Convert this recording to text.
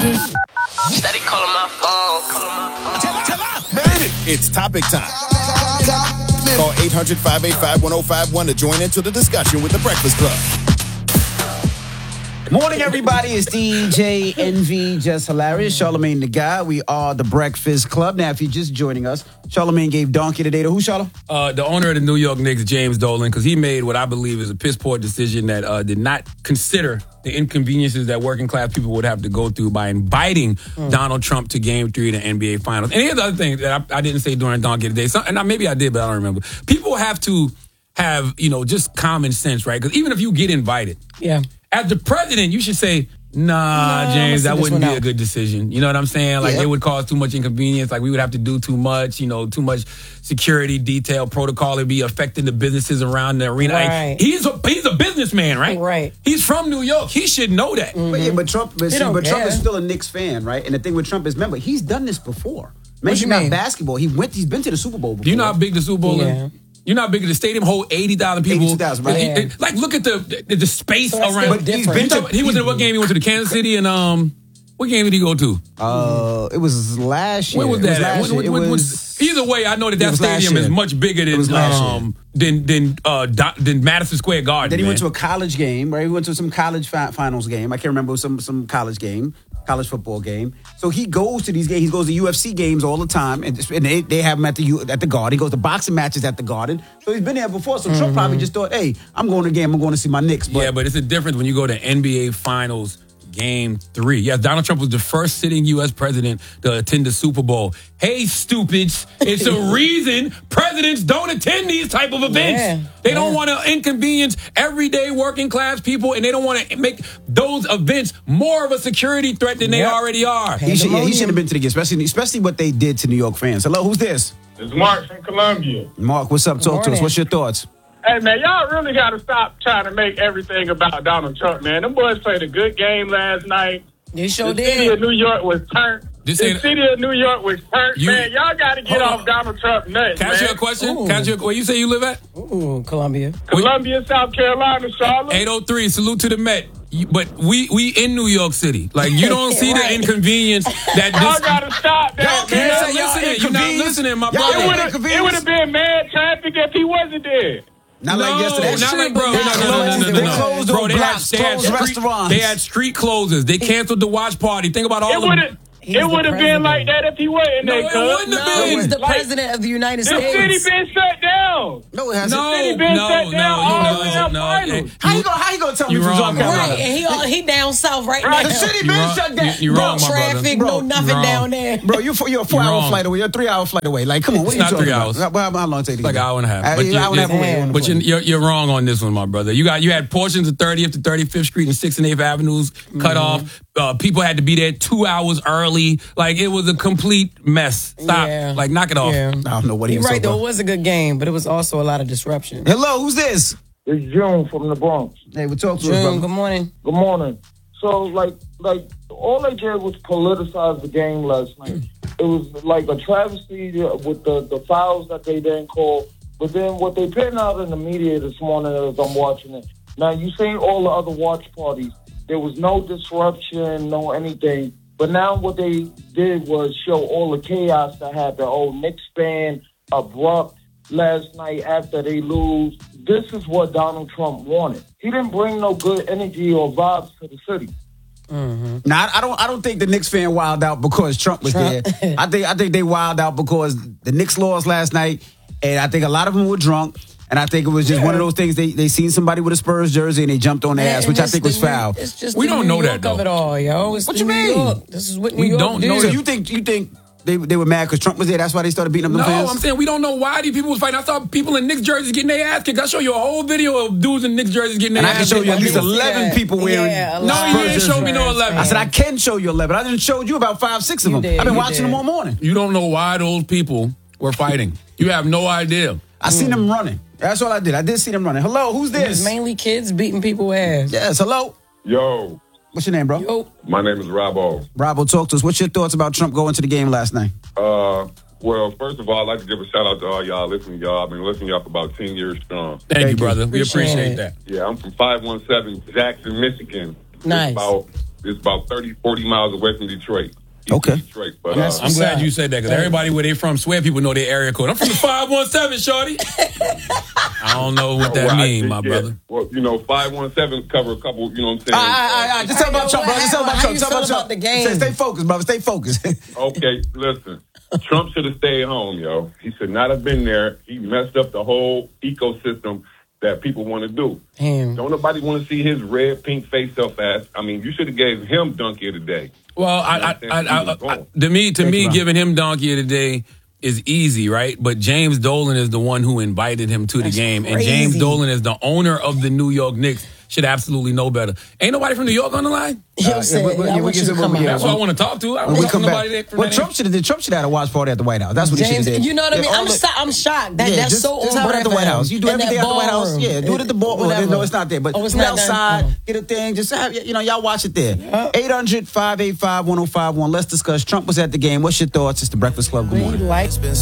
Steady calling my phone. It's topic time. Call 800-585-1051 to join into the discussion with The Breakfast Club. Morning, everybody. It's DJ NV, Just Hilarious. Charlamagne the Guy. We are The Breakfast Club. Now, if you're just joining us, Charlamagne gave Donkey today to who, Charla? The owner of the New York Knicks, James Dolan, because he made what I believe is a piss-poor decision that did not consider the inconveniences that working class people would have to go through by inviting Donald Trump to Game 3 of the NBA Finals. And here's the other thing that I didn't say during Donkey today, and maybe I did, but I don't remember. People have to have, just common sense, right? Because even if you get invited, as the president, you should say, nah, James, that wouldn't be a good decision. You know what I'm saying? Like, it would cause too much inconvenience. Like, we would have to do too much, too much security, detail, protocol. It'd be affecting the businesses around the arena. Right. Like, he's a businessman, right? Right. He's from New York. He should know that. But Trump is still a Knicks fan, right? And the thing with Trump is, remember, he's done this before. Maybe not basketball. He's been to the Super Bowl before. You know how big the Super Bowl is? You're not big at the stadium, hold 80,000 people. 82,000, right? Like, look at the space around. But he was in what game? He went to the Kansas City and what game did he go to? It was last year. Where was that at? Either way, I know that stadium is much bigger than Madison Square Garden. Then he went to a college game, right? He went to some college finals game. I can't remember, some college game. College football game. So he goes to these games. He goes to UFC games all the time, and they have him at the Garden. He goes to boxing matches at the Garden. So he's been there before. So Trump probably just thought, hey, I'm going to a game. I'm going to see my Knicks. But it's a difference when you go to NBA Finals Game 3. Yes, Donald Trump was the first sitting U.S. president to attend the Super Bowl. Hey, stupids, it's a reason presidents don't attend these type of events. They don't want to inconvenience everyday working class people, and they don't want to make those events more of a security threat than they already are. He should have been to the game, especially what they did to New York fans. Hello, who's this? It's Mark from Columbia. Mark, what's up? Talk to us. What's your thoughts? Hey, man, y'all really got to stop trying to make everything about Donald Trump, man. Them boys played a good game last night. They sure did. The city of New York was turned. Man. Y'all got to get off Donald Trump nuts, Can I ask you a question? Where you say you live at? Columbia. Columbia, South Carolina, Charlotte. 803, salute to the Met. But we in New York City. Like, you don't see the inconvenience that this... Y'all got to stop that, man. You're not listening, my brother. It would have been mad traffic if he wasn't there. Not like yesterday. Not like, bro. No. They closed all blocks, closed restaurants. They had street closures. They canceled the watch party. Think about all of them. It would have been like that if he wasn't there. No, it wouldn't have been. He's the president of the United States. The city been shut down. No, it hasn't. The city been shut down all the way up finals. How you gonna tell me from South Carolina? Right, and he down south right now. The city been shut down. You're wrong, my brother. Traffic, no nothing down there. Bro, you're a 4-hour flight away. You're a 3-hour flight away. Like, come on, what are you talking about? How long it take to like get? an hour and a half. But you're wrong on this one, my brother. You had portions of 30th to 35th Street and 6th and 8th Avenues cut off. People had to be there 2 hours early. Like, it was a complete mess. Stop. Yeah. Like, knock it off. Yeah. I don't know what he was right, talking though. about. It was a good game, but it was also a lot of disruption. Hello, who's this? It's June from the Bronx. Hey, we'll talk to us, June, brother. good morning. Good morning. So, like, all they did was politicize the game last night. It was like a travesty with the fouls that they didn't call. But then what they putting out in the media this morning as I'm watching it. Now, you seen all the other watch parties. There was no disruption, no anything. But now what they did was show all the chaos that happened. Oh, Knicks fan abrupt last night after they lose. This is what Donald Trump wanted. He didn't bring no good energy or vibes to the city. Now, I don't think the Knicks fan wilded out because Trump was there. I think they wilded out because the Knicks lost last night, and I think a lot of them were drunk. And I think it was just one of those things. They seen somebody with a Spurs jersey and they jumped on their ass, which I think was foul. It's just We don't know that, though. Of it all, yo. It's What the you New mean? York. This is what New We York don't do. know So that. you think they were mad because Trump was there? That's why they started beating up them fans? I'm saying we don't know why these people was fighting. I saw people in Knicks jerseys getting their ass kicked. I show you a whole video of dudes in Knicks jerseys getting their And I ass can kicked. show you at least I didn't see 11 that. people wearing. Yeah, a No, lot. you didn't show me no 11. I said I can show you 11. I didn't show you about 5, 6 of You them. did, I've been you watching did. them all morning. You don't know why those people were fighting. You have no idea. I seen them running. That's all I did. I did see them running. Hello, who's It's this? mainly kids beating people's ass. Yes, hello. Yo, What's your name, bro? Yo, my name is Robbo. Bravo, talk to us. What's your thoughts about Trump going to the game last night? Well, first of all, I'd like to give a shout out to all y'all listening to y'all. I've been listening to y'all for about 10 years strong. Thank you, you. brother. We Appreciate appreciate it. that. Yeah, I'm from 517 Jackson, Michigan. Nice. About It's about 30, 40 miles away from Detroit. East Okay. Detroit. But, I'm glad you said that because everybody where they from swear people know their area code. I'm from the 517, shorty. I don't know what that means, my brother. Well, 517 cover a couple, you know what I'm saying? All right. Just tell about Trump, bro. Just tell about How Trump. you Tell feel about about Trump. the game? Stay focused, brother. Stay focused. Okay, listen. Trump should have stayed home, yo. He should not have been there. He messed up the whole ecosystem that people want to do. Damn. Don't nobody want to see his red, pink face so fast. I mean, you should have gave him donkey of the day. Well, to me, giving him donkey of the day is easy, right? But James Dolan is the one who invited him to the game, and James Dolan is the owner of the New York Knicks. Should absolutely know better. Ain't nobody from New York on the line? That's who I want you to come out. That's what I want to talk to. I When don't we know come nobody back. from What that Trump should have did, Trump should have had a watch party at the White House. That's what he should James, have did. you know what I mean? Yeah, I'm shocked. That's just, so just on have it at the brand White for House. him. You do In everything that at the White House. ballroom. Yeah, do it at the ball. Whatever. No, it's not there. But Oh, it's do it not done? outside, Oh. get a thing. Just have, y'all watch it there. 800-585-1051. Let's discuss. Trump was at the game. What's your thoughts? It's the Breakfast Club. Good morning. Like